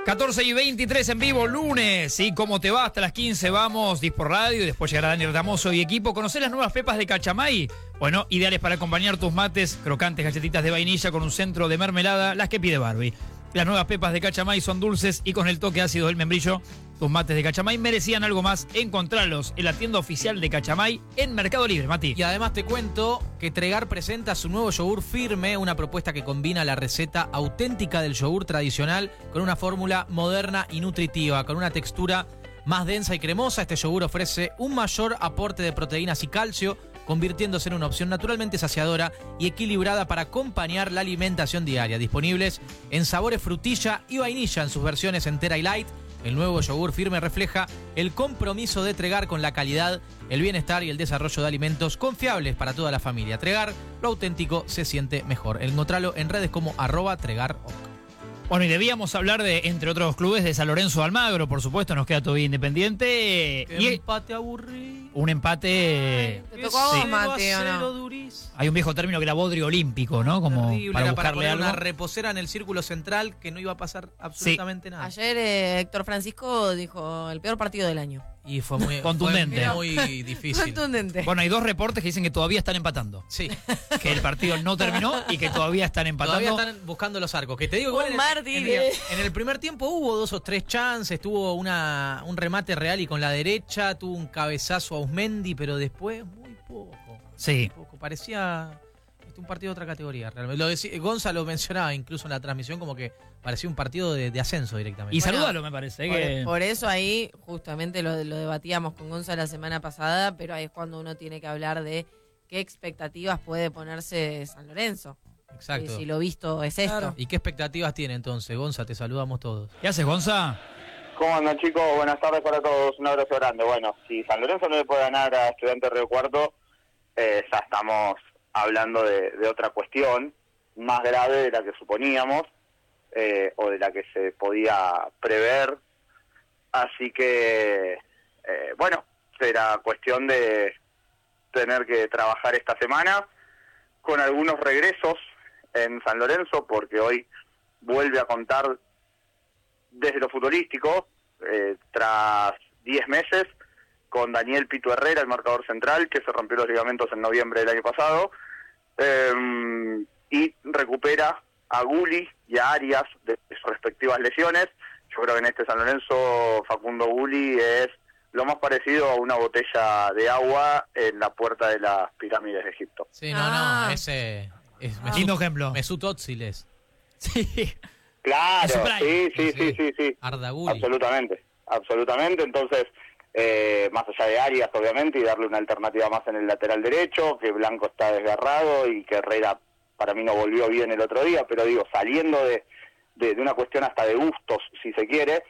14:23 en vivo, lunes. ¿Y cómo te va? Hasta las 15 vamos, Dispor Radio, y después llegará Daniel Ramoso y equipo. ¿Conocés las nuevas pepas de Cachamay? Bueno, ideales para acompañar tus mates, crocantes galletitas de vainilla con un centro de mermelada, las que pide Barbie. Las nuevas pepas de Cachamay son dulces y con el toque ácido del membrillo. Tus mates de Cachamay merecían algo más. Encontralos en la tienda oficial de Cachamay en Mercado Libre, Mati. Y además te cuento que Tregar presenta su nuevo yogur Firme, una propuesta que combina la receta auténtica del yogur tradicional con una fórmula moderna y nutritiva, con una textura más densa y cremosa. Este yogur ofrece un mayor aporte de proteínas y calcio, convirtiéndose en una opción naturalmente saciadora y equilibrada para acompañar la alimentación diaria. Disponibles en sabores frutilla y vainilla en sus versiones entera y light. El nuevo yogur Firme refleja el compromiso de Tregar con la calidad, el bienestar y el desarrollo de alimentos confiables para toda la familia. Tregar, lo auténtico se siente mejor. Encontralo en redes como @tregaroc. Bueno, y debíamos hablar de, entre otros clubes, de San Lorenzo de Almagro, por supuesto, nos queda todavía Independiente. Y empate aburrido. Un empate... Te tocó a vos, Mateo, ¿no? Durísimo. Hay un viejo término que era bodrio olímpico, ¿no? Como Terrible, para era para buscarle poner algo. una reposera en el círculo central que no iba a pasar absolutamente nada. Ayer Héctor Francisco dijo el peor partido del año. Y fue muy Contundente. fue muy difícil. Contundente. Bueno, hay dos reportes que dicen que todavía están empatando. Sí. Que el partido no terminó y que todavía están empatando. Todavía están buscando los arcos. Que te digo, igual Un en martirio. en el primer tiempo hubo 2 o 3 chances, tuvo un remate real y con la derecha, tuvo un cabezazo a Usmendi, pero después muy poco. Sí. Muy poco. Parecía un partido de otra categoría. Realmente. Gonzalo mencionaba incluso en la transmisión como que parecía un partido de ascenso directamente. Y Bueno, salúdalo, me parece. que... Por eso ahí justamente lo debatíamos con Gonzalo la semana pasada, pero ahí es cuando uno tiene que hablar de qué expectativas puede ponerse San Lorenzo. Exacto. Si lo visto es esto. ¿Y qué expectativas tiene entonces? Gonza, te saludamos todos. ¿Qué haces, Gonza? ¿Cómo andan, chicos? Buenas tardes para todos, un abrazo grande. Bueno, si San Lorenzo no le puede ganar a Estudiantes Río Cuarto, ya estamos hablando de otra cuestión más grave de la que suponíamos o de la que se podía prever. Así que, bueno, será cuestión de tener que trabajar esta semana con algunos regresos en San Lorenzo, porque hoy vuelve a contar desde lo futbolístico, tras 10 meses, con Daniel Pito Herrera, el marcador central, que se rompió los ligamentos en noviembre del año pasado, y recupera a Gulli y a Arias de sus respectivas lesiones. Yo creo que en este San Lorenzo, Facundo Gulli es lo más parecido a una botella de agua en la puerta de las pirámides de Egipto. Sí, no, ese es Lindo ejemplo. Mesut Özil es. Sí. Claro, Es su prime. sí. Arda Gulli. Absolutamente. Entonces, más allá de Arias, obviamente, y darle una alternativa más en el lateral derecho, que Blanco está desgarrado y que Herrera para mí no volvió bien el otro día, pero digo, saliendo de una cuestión hasta de gustos, si se quiere,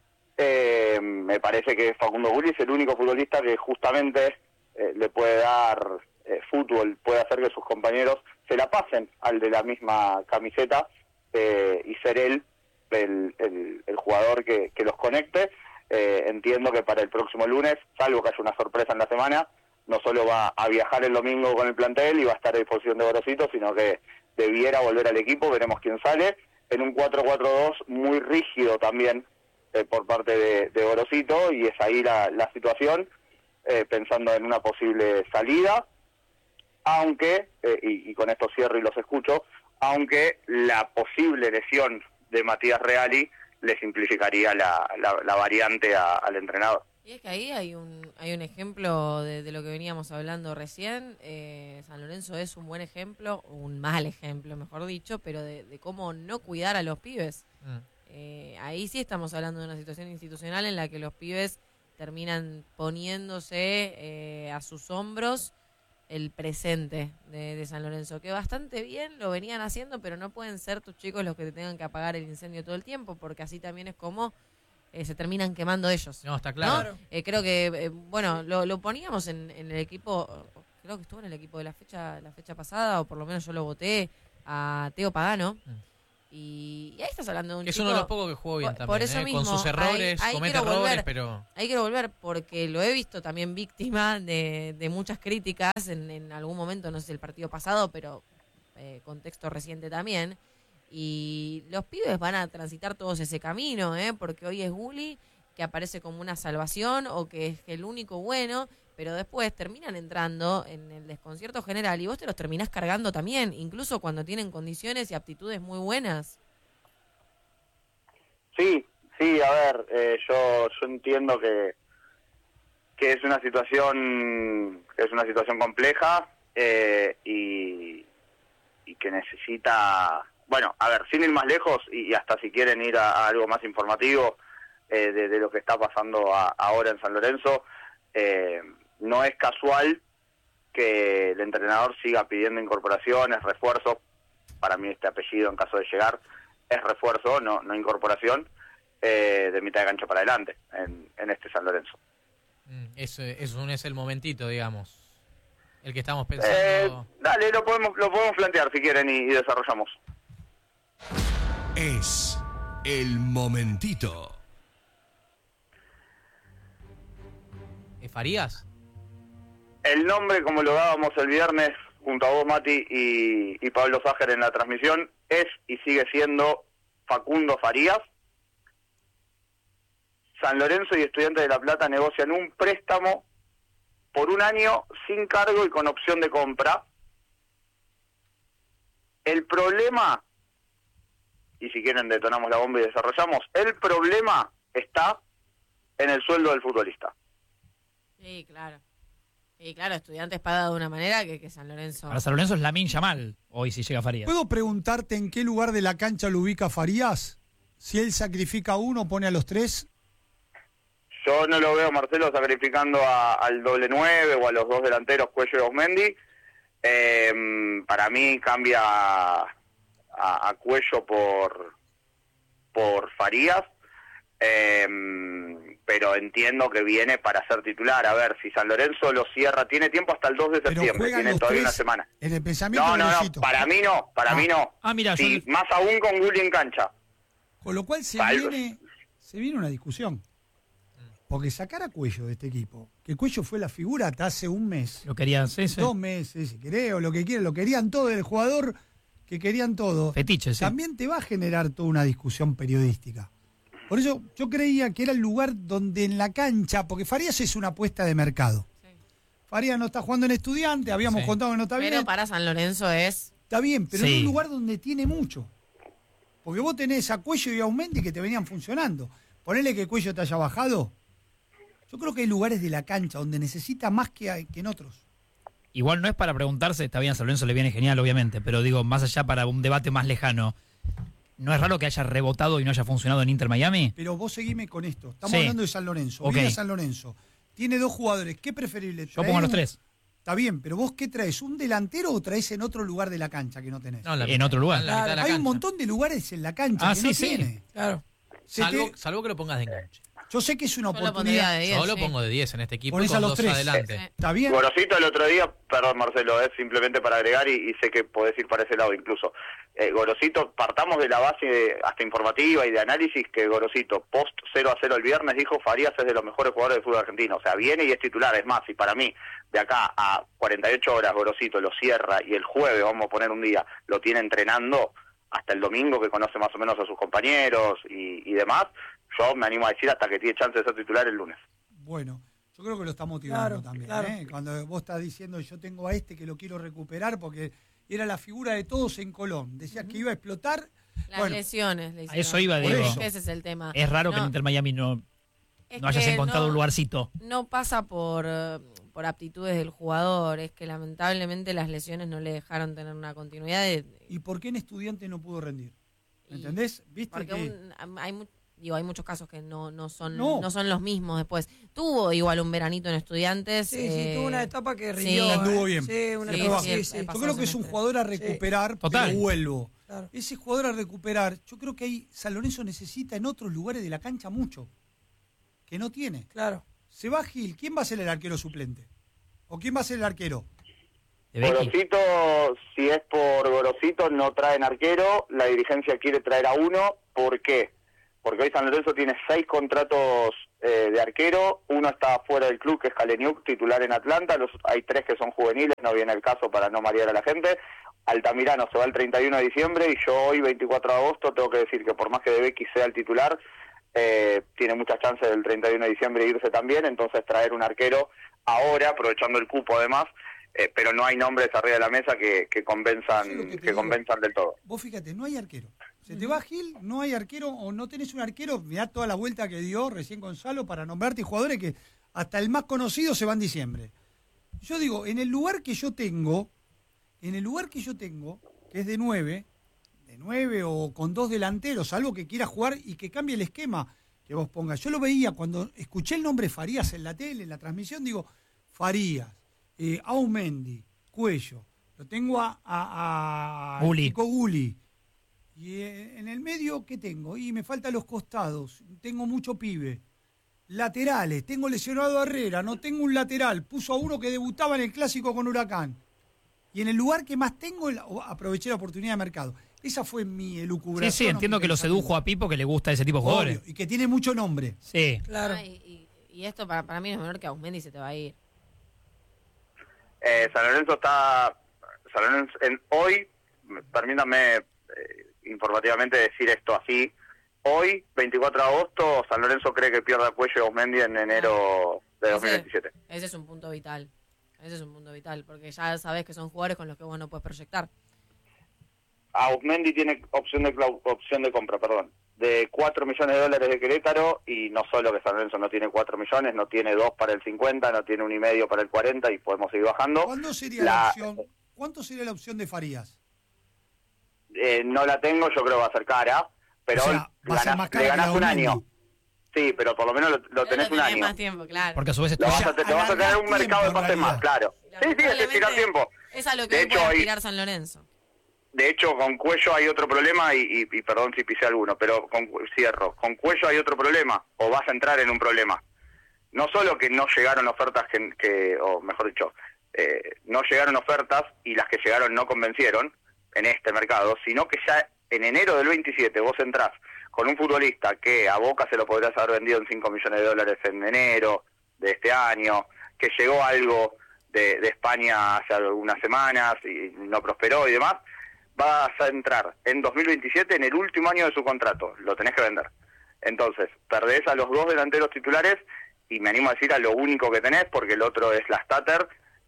me parece que Facundo Gulli es el único futbolista que justamente le puede dar fútbol, puede hacer que sus compañeros se la pasen al de la misma camiseta y ser él el jugador que los conecte. Entiendo que para el próximo lunes, salvo que haya una sorpresa en la semana, no solo va a viajar el domingo con el plantel y va a estar a disposición de Gorosito, sino que debiera volver al equipo, veremos quién sale, en un 4-4-2 muy rígido también por parte de Gorosito, y es ahí la situación, pensando en una posible salida, aunque, y con esto cierro y los escucho, aunque la posible lesión de Matías Reali le simplificaría la variante al entrenador. Y es que ahí hay un ejemplo de lo que veníamos hablando recién. San Lorenzo es un buen ejemplo, un mal ejemplo, mejor dicho, pero de cómo no cuidar a los pibes. Ahí sí estamos hablando de una situación institucional en la que los pibes terminan poniéndose a sus hombros el presente de San Lorenzo, que bastante bien lo venían haciendo, pero no pueden ser tus chicos los que te tengan que apagar el incendio todo el tiempo, porque así también es como se terminan quemando ellos. No, está claro. ¿No? Creo que, bueno, lo poníamos en el equipo, creo que estuvo en el equipo de la fecha pasada, o por lo menos yo lo voté a Teo Pagano. Y ahí estás hablando de un es chico... uno de los pocos que jugó bien también, por eso mismo, con sus errores, ahí comete quiero errores, volver, pero... Ahí quiero volver porque lo he visto también víctima de muchas críticas en algún momento, no sé si el partido pasado, pero contexto reciente también. Y los pibes van a transitar todos ese camino, porque hoy es Gulli, que aparece como una salvación o que es el único bueno, pero después terminan entrando en el desconcierto general y vos te los terminás cargando también, incluso cuando tienen condiciones y aptitudes muy buenas. Sí, a ver, yo entiendo que es una situación compleja y que necesita, bueno, a ver, sin ir más lejos y hasta si quieren ir a algo más informativo de lo que está pasando ahora en San Lorenzo, no es casual que el entrenador siga pidiendo incorporaciones, refuerzos. Para mí este apellido, en caso de llegar, es refuerzo, no incorporación, de mitad de cancha para adelante en este San Lorenzo. Eso no es el momentito, digamos, el que estamos pensando. Dale, lo podemos plantear si quieren y desarrollamos. Es el momentito. ¿Farías? El nombre, como lo dábamos el viernes junto a vos, Mati, y Pablo Sájer en la transmisión, es y sigue siendo Facundo Farías. San Lorenzo y Estudiantes de La Plata negocian un préstamo por 1 año sin cargo y con opción de compra. El problema, y si quieren detonamos la bomba y desarrollamos, el problema está en el sueldo del futbolista. Sí, claro. Y claro, Estudiantes paga de una manera que San Lorenzo... Para San Lorenzo es Lamine Yamal, hoy si llega Farías. ¿Puedo preguntarte en qué lugar de la cancha lo ubica Farías? Si él sacrifica a uno, pone a los 3. Yo no lo veo, Marcelo, sacrificando al doble 9 o a los 2 delanteros, Cuello y Osmendi. Para mí cambia a Cuello por Farías. Pero entiendo que viene para ser titular. A ver, si San Lorenzo lo cierra, tiene tiempo hasta el 2 de septiembre, tiene todavía una semana. En el pensamiento No, para mí no, mí no. Mira, sí, más aún con Gulli en cancha. Con lo cual se viene una discusión. Porque sacar a Cuello de este equipo, que Cuello fue la figura hasta hace un mes. Lo querían, sí. 2 meses, si querés, o lo que quieran, lo querían todo, el jugador que querían todo. Fetiche, sí. También te va a generar toda una discusión periodística. Por eso yo creía que era el lugar donde en la cancha, porque Farías es una apuesta de mercado. Sí. Farías no está jugando en Estudiante, habíamos contado que no está bien. Pero para San Lorenzo Está bien, pero en un lugar donde tiene mucho. Porque vos tenés a Cuello y a Aumendi que te venían funcionando. Ponele que Cuello te haya bajado. Yo creo que hay lugares de la cancha donde necesita más que en otros. Igual no es para preguntarse, está bien, a San Lorenzo le viene genial, obviamente, pero digo, más allá para un debate más lejano, ¿no es raro que haya rebotado y no haya funcionado en Inter Miami? Pero vos seguime con esto. Estamos hablando de San Lorenzo. Viene San Lorenzo. Tiene 2 jugadores. ¿Qué preferible? Yo pongo a los 3. Está bien, pero vos ¿qué traes? ¿Un delantero o traes en otro lugar de la cancha que no tenés? No, en otro lugar. Hay un montón de lugares en la cancha que no tiene. Claro. Salvo que lo pongas de enganche. Yo sé que es una oportunidad. Yo lo pongo de 10 en este equipo. Ponés con a los 2 3. adelante. ¿Está bien? Gorosito el otro día, perdón Marcelo, es simplemente para agregar y sé que podés ir para ese lado incluso. Gorosito, partamos de la base hasta informativa y de análisis que Gorosito, post 0-0 el viernes, dijo Farías es de los mejores jugadores del fútbol argentino. O sea, viene y es titular, es más, y para mí, de acá a 48 horas Gorosito lo cierra y el jueves, vamos a poner un día, lo tiene entrenando hasta el domingo, que conoce más o menos a sus compañeros y demás. Yo me animo a decir hasta que tiene chance de ser titular el lunes. Bueno, yo creo que lo está motivando también. Claro. Cuando vos estás diciendo yo tengo a este que lo quiero recuperar porque era la figura de todos en Colón. Decías que iba a explotar. Las lesiones. A eso iba, digo. Ese es el tema. Es raro que en Inter Miami no hayas encontrado un lugarcito. No pasa por aptitudes del jugador. Es que lamentablemente las lesiones no le dejaron tener una continuidad. ¿Y por qué en Estudiante no pudo rendir? ¿Entendés? ¿Viste porque hay muchos casos que no son los mismos después. Tuvo igual un veranito en Estudiantes. Sí, tuvo una etapa que rindió. Anduvo bien. Sí, una etapa. Yo creo que es un jugador a recuperar, Total. pero vuelvo. Claro. Ese jugador a recuperar, yo creo que San Lorenzo necesita en otros lugares de la cancha mucho, que no tiene. Claro. Se va Gil, ¿quién va a ser el arquero suplente? ¿O quién va a ser el arquero? Gorosito, si es por Gorosito, no traen arquero, la dirigencia quiere traer a uno. ¿Por qué? porque hoy San Lorenzo tiene 6 contratos de arquero, uno está fuera del club, que es Kaleniuk, titular en Atlanta, hay 3 que son juveniles, no viene el caso para no marear a la gente. Altamirano se va el 31 de diciembre y yo hoy, 24 de agosto, tengo que decir que por más que De Becky sea el titular, tiene muchas chances del 31 de diciembre de irse también, entonces traer un arquero ahora, aprovechando el cupo además, pero no hay nombres arriba de la mesa que convenzan del todo. Vos fíjate, no hay arquero. Se te va Gil, no hay arquero, o no tenés un arquero, mirá toda la vuelta que dio recién Gonzalo para nombrarte jugadores que hasta el más conocido se va en diciembre. Yo digo, en el lugar que yo tengo, que es de 9 o con 2 delanteros, salvo que quiera jugar y que cambie el esquema que vos pongas. Yo lo veía cuando escuché el nombre Farías en la tele, en la transmisión, digo, Farías, Aumendi, Cuello, lo tengo a Nico Gulli. Y en el medio, ¿qué tengo? Y me faltan los costados, tengo mucho pibe. Laterales, tengo lesionado a Herrera, no tengo un lateral, puso a uno que debutaba en el Clásico con Huracán. Y en el lugar que más tengo, aproveché la oportunidad de mercado. Esa fue mi elucubración. Sí, entiendo que lo sedujo a Pipo, que le gusta ese tipo de jugadores. Obvio, y que tiene mucho nombre. Sí. Claro. Y esto para mí no es menor que Aumendi se te va a ir. San Lorenzo está... hoy, permítanme informativamente decir esto así, hoy, 24 de agosto, San Lorenzo cree que pierde a Cuello y Aumendi en enero de 2027. Ese es un punto vital. Porque ya sabés que son jugadores con los que vos no puedes proyectar. Aumendi tiene opción de compra, de $4 millones de Querétaro, y no solo que San Lorenzo no tiene 4 millones, no tiene 2 para el 50, no tiene 1,5 para el 40, y podemos seguir bajando. ¿Cuánto sería la opción de Farías? No la tengo, yo creo que va a ser cara, pero o sea, le ganás un año. Sí, pero por lo menos lo tenés un año. Más tiempo, claro. Porque a su vez te vas a tener un mercado de pases más, claro. Sí, es estirar tiempo. Es a lo que puede aspirar San Lorenzo. De hecho, con Cuello hay otro problema, y perdón si pisé alguno, pero cierro. Con Cuello hay otro problema, o vas a entrar en un problema. No solo que no llegaron ofertas o mejor dicho, no llegaron ofertas y las que llegaron no convencieron en este mercado, sino que ya en enero del 27 vos entrás con un futbolista que a Boca se lo podrías haber vendido en $5 millones en enero de este año, que llegó algo de España hace algunas semanas y no prosperó y demás. Vas a entrar en 2027 en el último año de su contrato, lo tenés que vender. Entonces, perdés a los 2 delanteros titulares, y me animo a decir a lo único que tenés, porque el otro es Lastater,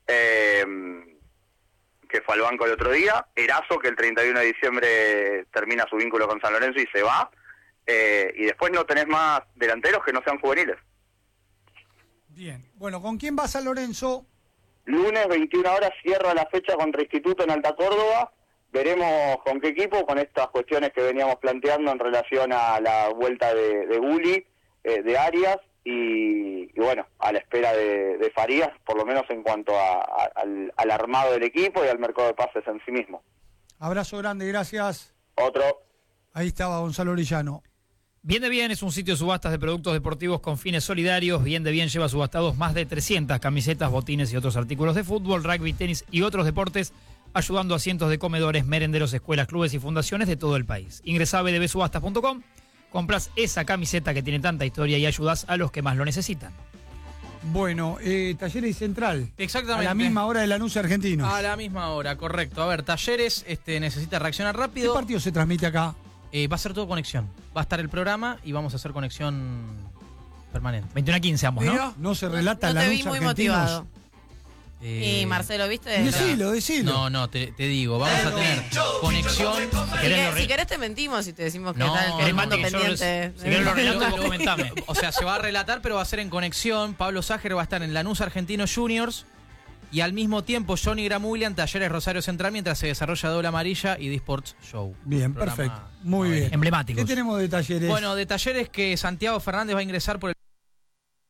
que fue al banco el otro día, Erazo, que el 31 de diciembre termina su vínculo con San Lorenzo y se va, y después no tenés más delanteros que no sean juveniles. Bien, bueno, ¿con quién va San Lorenzo? Lunes, 21 horas, cierra la fecha contra Instituto en Alta Córdoba. Veremos con qué equipo, con estas cuestiones que veníamos planteando en relación a la vuelta de Gulli, de Arias, y bueno, a la espera de Farías, por lo menos en cuanto al armado del equipo y al mercado de pases en sí mismo. Abrazo grande, gracias. Otro. Ahí estaba Gonzalo Orellano. Bien de Bien es un sitio de subastas de productos deportivos con fines solidarios. Bien de Bien lleva subastados más de 300 camisetas, botines y otros artículos de fútbol, rugby, tenis y otros deportes, ayudando a cientos de comedores, merenderos, escuelas, clubes y fundaciones de todo el país. Ingresá a bdbsubastas.com, compras esa camiseta que tiene tanta historia y ayudás a los que más lo necesitan. Bueno, Talleres y Central. Exactamente. A la misma hora del anuncio argentino. A la misma hora, correcto. A ver, Talleres necesita reaccionar rápido. ¿Qué partido se transmite acá? Va a ser todo conexión. Va a estar el programa y vamos a hacer conexión permanente. 21:15 ambos, ¿no? No se relata el No te vi anuncio muy argentino. motivado. Y Marcelo, ¿viste? Decilo. No, te digo, vamos a tener conexión. Si querés te mentimos y te decimos que No, está el mando pendiente. Si querés lo relato, vos comentame. O sea, se va a relatar, pero va a ser en conexión. Pablo Ságer va a estar en Lanús Argentino Juniors. Y al mismo tiempo, Johnny Gramuglia en Talleres Rosario Central, mientras se desarrolla Doble Amarilla y D-Sports Show. Bien, perfecto. Muy bien. Emblemáticos. ¿Qué tenemos de Talleres? Bueno, de Talleres que Santiago Fernández va a ingresar por el